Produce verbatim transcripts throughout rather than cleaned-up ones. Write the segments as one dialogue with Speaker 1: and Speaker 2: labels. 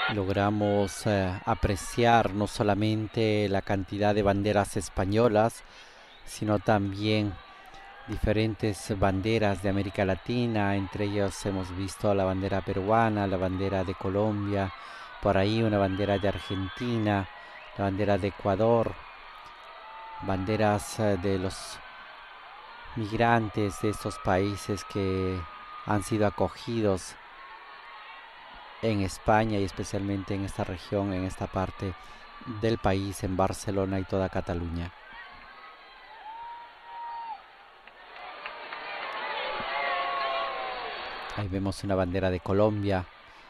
Speaker 1: logramos eh, apreciar no solamente la cantidad de banderas españolas, sino también diferentes banderas de América Latina. Entre ellos hemos visto la bandera peruana, la bandera de Colombia, por ahí una bandera de Argentina, la bandera de Ecuador, banderas eh, de los migrantes de estos países que han sido acogidos en España y especialmente en esta región, en esta parte del país, en Barcelona y toda Cataluña. Ahí vemos una bandera de Colombia.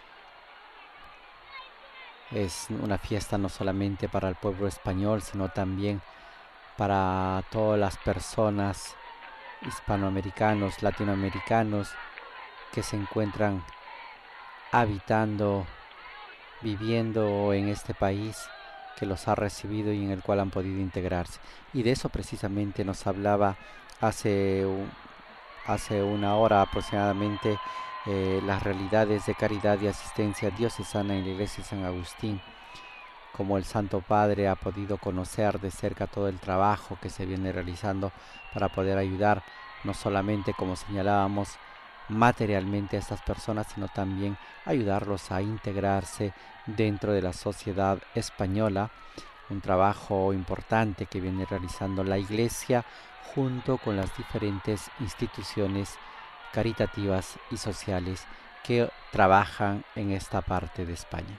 Speaker 1: Es una fiesta no solamente para el pueblo español, sino también para todas las personas hispanoamericanos, latinoamericanos que se encuentran habitando, viviendo en este país que los ha recibido y en el cual han podido integrarse. Y de eso precisamente nos hablaba hace, un, hace una hora aproximadamente eh, las realidades de caridad y asistencia diocesana en la iglesia de San Agustín, como el Santo Padre ha podido conocer de cerca todo el trabajo que se viene realizando para poder ayudar, no solamente, como señalábamos, materialmente a estas personas, sino también ayudarlos a integrarse dentro de la sociedad española, un trabajo importante que viene realizando la Iglesia junto con las diferentes instituciones caritativas y sociales que trabajan en esta parte de España.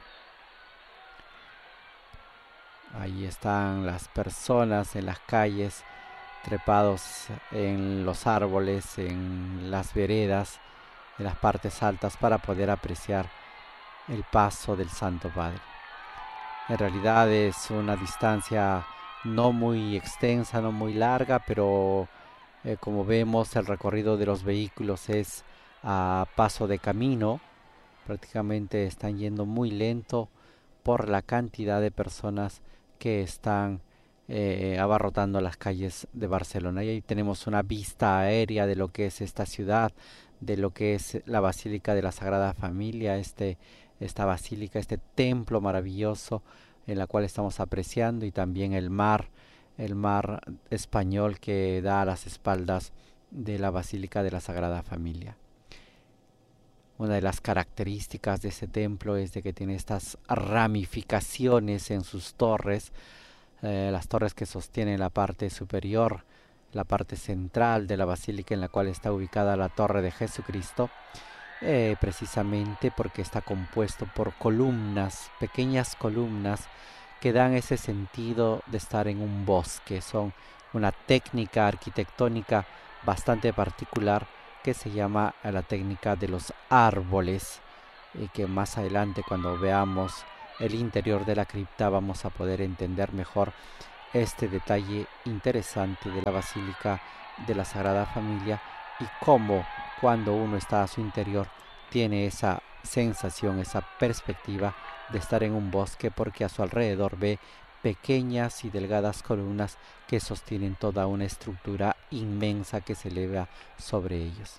Speaker 1: Ahí están las personas en las calles, trepados en los árboles, en las veredas, en las partes altas, para poder apreciar el paso del Santo Padre. En realidad es una distancia no muy extensa, no muy larga, pero eh, como vemos, el recorrido de los vehículos es a paso de camino. Prácticamente están yendo muy lento por la cantidad de personas que están eh, abarrotando las calles de Barcelona. Y ahí tenemos una vista aérea de lo que es esta ciudad, de lo que es la Basílica de la Sagrada Familia, este, esta basílica, este templo maravilloso en la cual estamos apreciando, y también el mar, el mar español que da a las espaldas de la Basílica de la Sagrada Familia. Una de las características de este templo es de que tiene estas ramificaciones en sus torres, eh, las torres que sostienen la parte superior, la parte central de la basílica, en la cual está ubicada la Torre de Jesucristo, eh, precisamente porque está compuesto por columnas, pequeñas columnas que dan ese sentido de estar en un bosque. Son una técnica arquitectónica bastante particular que se llama la técnica de los árboles, y que más adelante, cuando veamos el interior de la cripta, vamos a poder entender mejor este detalle interesante de la Basílica de la Sagrada Familia, y cómo cuando uno está a su interior tiene esa sensación, esa perspectiva de estar en un bosque, porque a su alrededor ve pequeñas y delgadas columnas que sostienen toda una estructura inmensa que se eleva sobre ellos.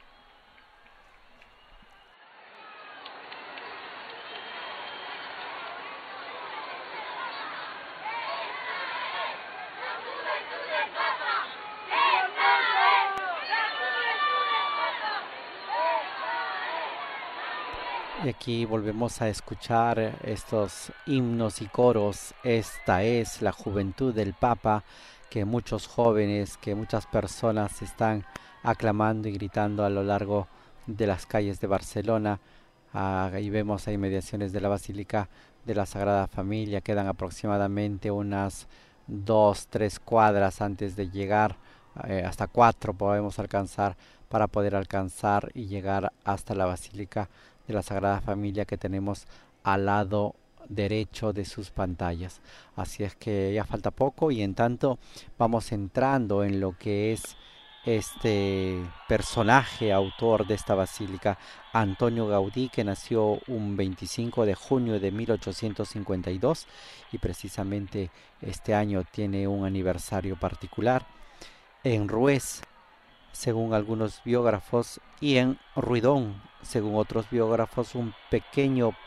Speaker 1: Y aquí volvemos a escuchar estos himnos y coros. Esta es la juventud del Papa, que muchos jóvenes, que muchas personas están aclamando y gritando a lo largo de las calles de Barcelona. Ah, ahí vemos a inmediaciones de la Basílica de la Sagrada Familia. Quedan aproximadamente unas dos, tres cuadras antes de llegar, eh, hasta cuatro podemos alcanzar, para poder alcanzar y llegar hasta la Basílica de la Sagrada Familia, que tenemos al lado derecho de sus pantallas. Así es que ya falta poco, y en tanto vamos entrando en lo que es este personaje autor de esta basílica, Antonio Gaudí, que nació un veinticinco de junio de mil ochocientos cincuenta y dos, y precisamente este año tiene un aniversario particular. En Rués, según algunos biógrafos, y en Ruidón, según otros biógrafos, un pequeño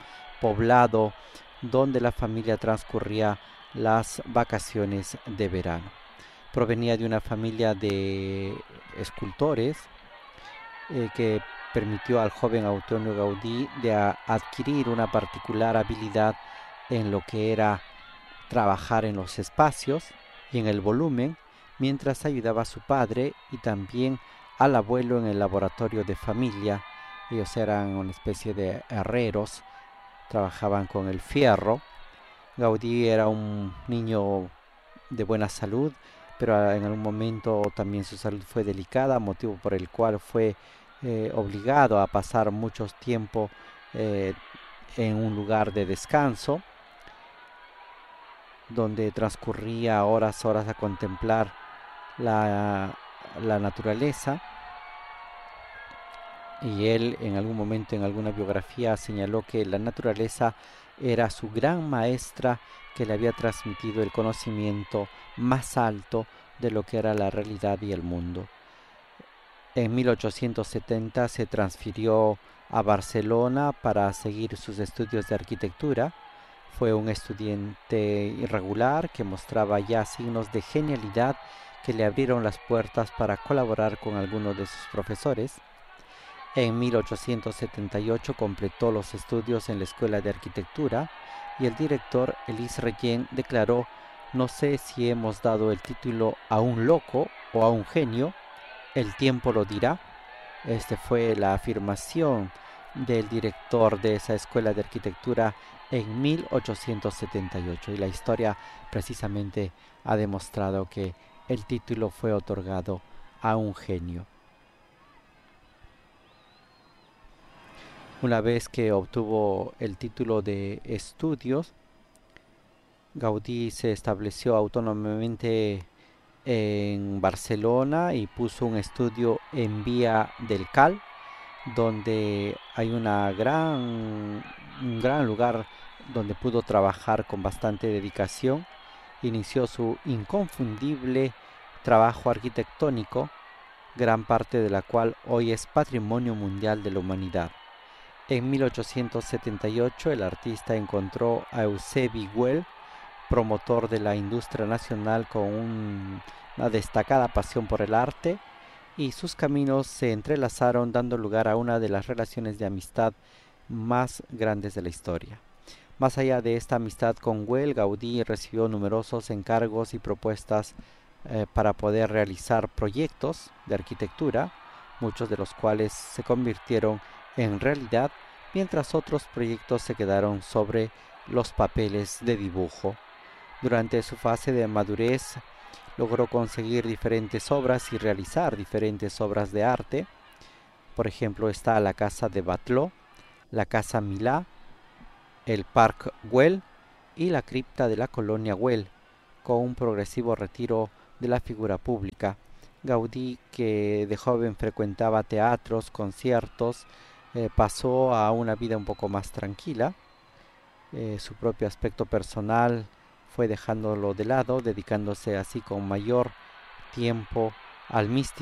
Speaker 1: poblado donde la familia transcurría las vacaciones de verano. Provenía de una familia de escultores eh, que permitió al joven Antonio Gaudí de a, adquirir una particular habilidad en lo que era trabajar en los espacios y en el volumen, mientras ayudaba a su padre y también al abuelo en el laboratorio de familia. Ellos eran una especie de herreros, trabajaban con el fierro. Gaudí era un niño de buena salud, pero en algún momento también su salud fue delicada, motivo por el cual fue eh, obligado a pasar mucho tiempo eh, en un lugar de descanso, donde transcurría horas, horas a contemplar la, la naturaleza. Y él en algún momento en alguna biografía señaló que la naturaleza era su gran maestra que le había transmitido el conocimiento más alto de lo que era la realidad y el mundo. En mil ochocientos setenta se transfirió a Barcelona para seguir sus estudios de arquitectura. Fue un estudiante irregular que mostraba ya signos de genialidad que le abrieron las puertas para colaborar con algunos de sus profesores. En mil ochocientos setenta y ocho completó los estudios en la Escuela de Arquitectura y el director Elis Regent declaró: "No sé si hemos dado el título a un loco o a un genio, el tiempo lo dirá". Esta fue la afirmación del director de esa Escuela de Arquitectura en mil ochocientos setenta y ocho, y la historia precisamente ha demostrado que el título fue otorgado a un genio. Una vez que obtuvo el título de estudios, Gaudí se estableció autónomamente en Barcelona y puso un estudio en Vía del Cal, donde hay una gran, un gran lugar donde pudo trabajar con bastante dedicación. Inició su inconfundible trabajo arquitectónico, gran parte de la cual hoy es Patrimonio Mundial de la Humanidad. En mil ochocientos setenta y ocho el artista encontró a Eusebi Güell, promotor de la industria nacional con un, una destacada pasión por el arte, y sus caminos se entrelazaron dando lugar a una de las relaciones de amistad más grandes de la historia. Más allá de esta amistad con Güell, Gaudí recibió numerosos encargos y propuestas eh, para poder realizar proyectos de arquitectura, muchos de los cuales se convirtieron en realidad, mientras otros proyectos se quedaron sobre los papeles de dibujo. Durante su fase de madurez logró conseguir diferentes obras y realizar diferentes obras de arte. Por ejemplo, está la Casa de Batlló, la Casa Milà, el Parc Güell y la cripta de la Colonia Güell, con un progresivo retiro de la figura pública. Gaudí, que de joven frecuentaba teatros, conciertos, eh, pasó a una vida un poco más tranquila. Eh, su propio aspecto personal fue dejándolo de lado, dedicándose así con mayor tiempo al misticismo